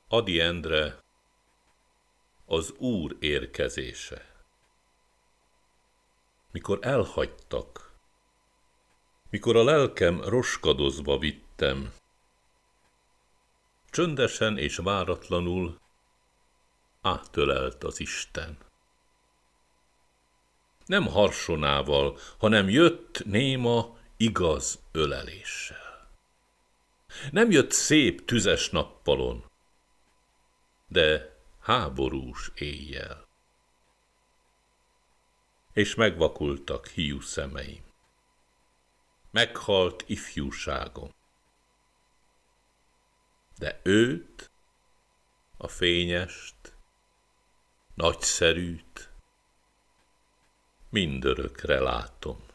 Ady Endre, az Úr érkezése. Mikor elhagytak, mikor a lelkem roskadozva vittem, csöndesen és váratlanul átölelt az Isten. Nem harsonával, hanem jött néma, igaz öleléssel. Nem jött szép tüzes nappalon, de háborús éjjel. És megvakultak hiú szemeim. Meghalt ifjúságom. De őt, a fényest, nagyszerűt mindörökre látom.